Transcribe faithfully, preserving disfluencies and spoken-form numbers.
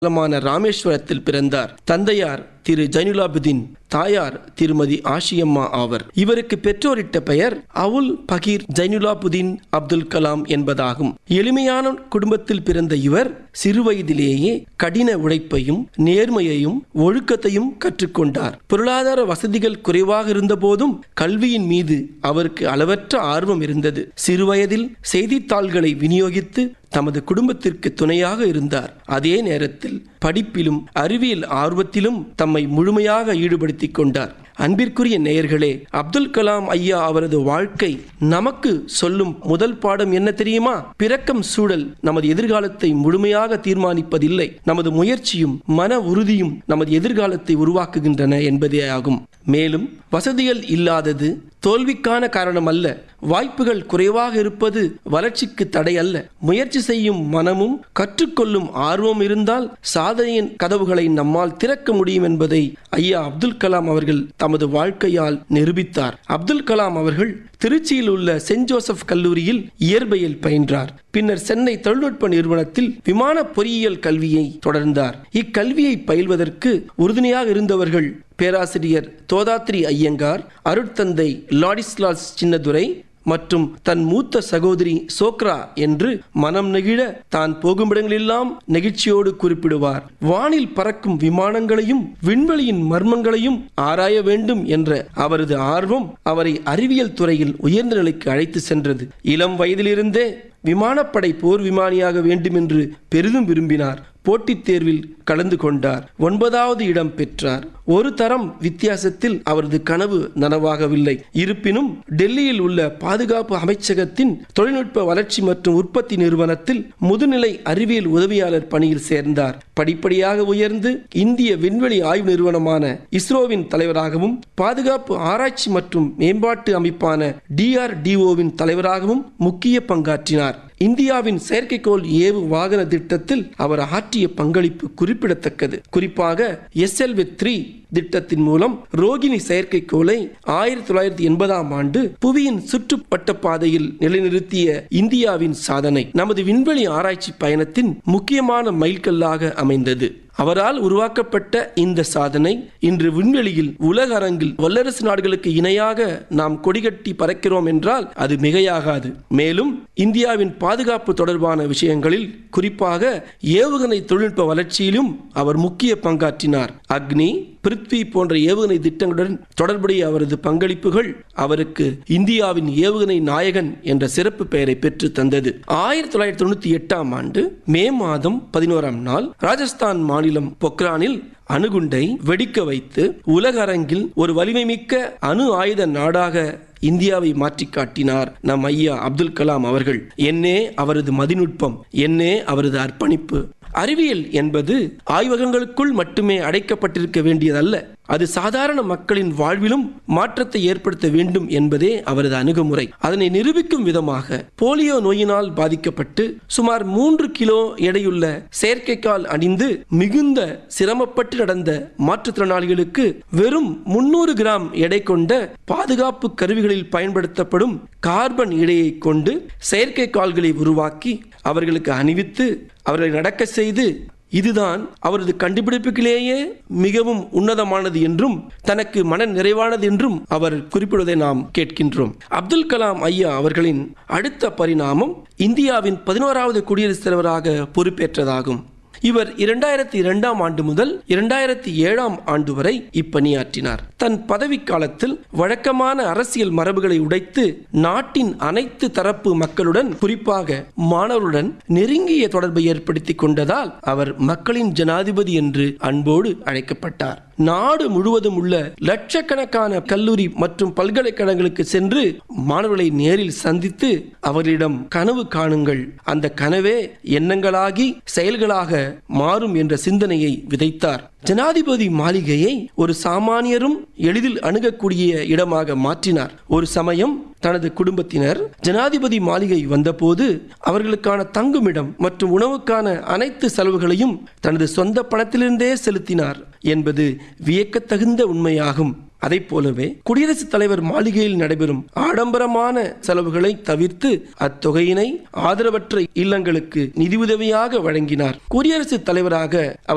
மான ராமேஸ்வரத்தில் பிறந்தார். தந்தையார் திரு ஜைனுலாபுதீன், தாயார் திருமதி ஆஷியம்மா ஆவர். இவருக்கு பெற்றோரிட்ட பெயர் அவுல் பகீர் ஜைனுலாபுதீன் அப்துல் கலாம் என்பதாகும். எளிமையான குடும்பத்தில் பிறந்த இவர் சிறுவயதிலேயே கடின உழைப்பையும் நேர்மையையும் ஒழுக்கத்தையும் கற்றுக்கொண்டார். பொருளாதார வசதிகள் குறைவாக இருந்த போதும் கல்வியின் மீது அவருக்கு அளவற்ற ஆர்வம் இருந்தது. சிறுவயதில் செய்தித்தாள்களை விநியோகித்து தமது குடும்பத்திற்கு துணையாக இருந்தார். அதே நேரத்தில் படிப்பிலும் அறிவியல் ஆர்வத்திலும் தம்மை முழுமையாக ஈடுபடுத்திக் கொண்டார். அன்பிற்குரிய நேயர்களே, அப்துல் கலாம் ஐயா அவரது வாழ்க்கை நமக்கு சொல்லும் முதல் பாடம் என்ன தெரியுமா? பிறக்கும் சூழல் நமது எதிர்காலத்தை முழுமையாக தீர்மானிப்பதில்லை, நமது முயற்சியும் மன உறுதியும் நமது எதிர்காலத்தை உருவாக்குகின்றன என்பதே ஆகும். மேலும் வசதிகள் இல்லாதது தோல்விக்கான காரணம் அல்ல, வாய்ப்புகள் குறைவாக இருப்பது வளர்ச்சிக்கு தடை அல்ல. முயற்சி செய்யும் மனமும் கற்றுக்கொள்ளும் ஆர்வம் இருந்தால் சாதனையின் கதவுகளை நம்மால் திறக்க முடியும் என்பதை ஐயா அப்துல் கலாம் அவர்கள் தமது வாழ்க்கையால் நிரூபித்தார். அப்துல் கலாம் அவர்கள் திருச்சியில் உள்ள சென்ட் ஜோசப் கல்லூரியில் இயற்பியல் பயின்றார். பின்னர் சென்னை தொழில்நுட்ப நிறுவனத்தில் விமான பொறியியல் கல்வியை தொடர்ந்தார். இக்கல்வியை பயில்வதற்கு உறுதுணையாக இருந்தவர்கள் பேராசிரியர் தோதாத்ரி ஐயங்கார், அருட்தந்தை லாடிஸ்லாஸ் சின்னதுரை மற்றும் தன் மூத்த சகோதரி சோக்ரா என்று மனம் நெகிழ தான் போகுமிடங்களெல்லாம் நெகிழ்ச்சியோடு குறிப்பிடுவார். வானில் பறக்கும் விமானங்களையும் விண்வெளியின் மர்மங்களையும் ஆராய வேண்டும் என்ற அவரது ஆர்வம் அவரை அறிவியல் துறையில் உயர்ந்த நிலைக்கு அழைத்து சென்றது. இளம் வயதிலிருந்தே விமானப்படை போர் விமானியாக வேண்டும் என்று பெரிதும் விரும்பினார். போட்டித் தேர்வில் கலந்து கொண்டார். ஒன்பதாவது இடம் பெற்றார். ஒரு தரம் வித்தியாசத்தில் அவரது கனவு நனவாகவில்லை. இருப்பினும் டெல்லியில் உள்ள பாதுகாப்பு அமைச்சகத்தின் தொழில்நுட்ப வளர்ச்சி மற்றும் உற்பத்தி நிறுவனத்தில் முதுநிலை அறிவியல் உதவியாளர் பணியில் சேர்ந்தார். படிப்படியாக உயர்ந்து இந்திய விண்வெளி ஆய்வு நிறுவனமான இஸ்ரோவின் தலைவராகவும் பாதுகாப்பு ஆராய்ச்சி மற்றும் மேம்பாட்டு அமைப்பான டிஆர்டிஓவின் தலைவராகவும் முக்கிய பங்காற்றினார். இந்தியாவின் செயற்கைக்கோள் ஏவு வாகன திட்டத்தில் அவர் ஆற்றிய பங்களிப்பு குறிப்பிடத்தக்கது. குறிப்பாக எஸ் எல் வி த்ரீ திட்டத்தின் மூலம் ரோகிணி செயற்கைக்கோளை ஆயிரத்தி தொள்ளாயிரத்தி எண்பதாம் ஆண்டு புவியின் சுற்றுவட்ட பாதையில் நிலைநிறுத்திய இந்தியாவின் சாதனை நமது விண்வெளி ஆராய்ச்சி பயணத்தின் முக்கியமான மைல்கல்லாக அமைந்தது. அவரால் உருவாக்கப்பட்ட இந்த சாதனை இன்று விண்வெளியில் உலக அரங்கில் வல்லரசு நாடுகளுக்கு இணையாக நாம் கொடிகட்டி பறக்கிறோம் என்றால் அது மிகையாகாது. மேலும் இந்தியாவின் பாதுகாப்பு தொடர்பான விஷயங்களில் குறிப்பாக ஏவுகணை தொழில்நுட்ப வளர்ச்சியிலும் அவர் முக்கிய பங்காற்றினார். அக்னி, பிருத்வி போன்ற ஏவுகணை திட்டங்களுடன் தொடர்புடைய அவரது பங்களிப்புகள் அவருக்கு இந்தியாவின் ஏவுகணை நாயகன் என்ற சிறப்பு பெயரை பெற்று தந்தது. ஆயிரத்தி தொள்ளாயிரத்தி தொண்ணூத்தி எட்டாம் ஆண்டு மே மாதம் பதினோராம் நாள் ராஜஸ்தான் மாநிலம் பொக்ரானில் அணுகுண்டை வெடிக்க வைத்து உலக அரங்கில் ஒரு வலிமை மிக்க அணு ஆயுத நாடாக இந்தியாவை மாற்றி காட்டினார் நம் ஐயா அப்துல் கலாம் அவர்கள். என்னே அவரது மதிநுட்பம், என்னே அவரது அர்ப்பணிப்பு. அறிவியல் என்பது ஆய்வகங்களுக்குள் மட்டுமே அடைக்கப்பட்டிருக்க வேண்டியதல்ல, அது சாதாரண மக்களின் வாழ்விலும் மாற்றத்தை ஏற்படுத்த வேண்டும் என்பதே அவரது அணுகுமுறை. அதனை நிரூபிக்கும் விதமாக போலியோ நோயினால் பாதிக்கப்பட்டு சுமார் மூன்று கிலோ எடையுள்ள செயற்கைக்கால் அணிந்து மிகுந்த சிரமப்பட்டு நடந்த மாற்றுத்திறனாளிகளுக்கு வெறும் முன்னூறு கிராம் எடை கொண்ட பாதுகாப்பு கருவிகளில் பயன்படுத்தப்படும் கார்பன் இழையை கொண்டு செயற்கை கால்களை உருவாக்கி அவர்களுக்கு அணிவித்து அவர்களை நடக்க செய்து, இதுதான் அவரது கண்டுபிடிப்புகளிலேயே மிகவும் உன்னதமானது என்றும் தனக்கு மன நிறைவானது என்றும் அவர் குறிப்பிடுவதை நாம் கேட்கின்றோம். அப்துல் கலாம் ஐயா அவர்களின் அடுத்த பரிணாமம் இந்தியாவின் பதினோராவது குடியரசுத் தலைவராக பொறுப்பேற்றதாகும். இவர் இரண்டாயிரத்தி இரண்டாம் ஆண்டு முதல் இரண்டாயிரத்தி ஏழாம் ஆண்டு வரை இப்பணியாற்றினார். தன் பதவி காலத்தில் வழக்கமான அரசியல் மரபுகளை உடைத்து நாட்டின் அனைத்து தரப்பு மக்களுடன், குறிப்பாக மாணவருடன் நெருங்கிய தொடர்பை ஏற்படுத்தி கொண்டதால் அவர் மக்களின் ஜனாதிபதி என்று அன்போடு அழைக்கப்பட்டார். நாடு முழுவதும் உள்ள லட்சக்கணக்கான கல்லூரி மற்றும் பல்கலைக்கழகங்களுக்கு சென்று மாணவர்களை நேரில் சந்தித்து அவர்களிடம் கனவு காணுங்கள், அந்த கனவே எண்ணங்களாகி செயல்களாக மாறும் என்ற சிந்தனையை விதைத்தார். ஜனாதிபதி மாளிகையை ஒரு சாமானியரும் எளிதில் அணுகக்கூடிய இடமாக மாற்றினார். ஒரு சமயம் தனது குடும்பத்தினர் ஜனாதிபதி மாளிகை வந்தபோது அவர்களுக்கான தங்குமிடம் மற்றும் உணவுக்கான அனைத்து செலவுகளையும் தனது சொந்த பணத்திலிருந்தே செலுத்தினார் என்பது வியக்கத்தகுந்த உண்மையாகும். அதை போலவே குடியரசுத் தலைவர் மாளிகையில் நடைபெறும் ஆடம்பரமான செலவுகளை தவிர்த்து அத்தொகையினை ஆதரவற்ற இல்லங்களுக்கு நிதியுதவியாக வழங்கினார். குடியரசுத் தலைவராக அவர்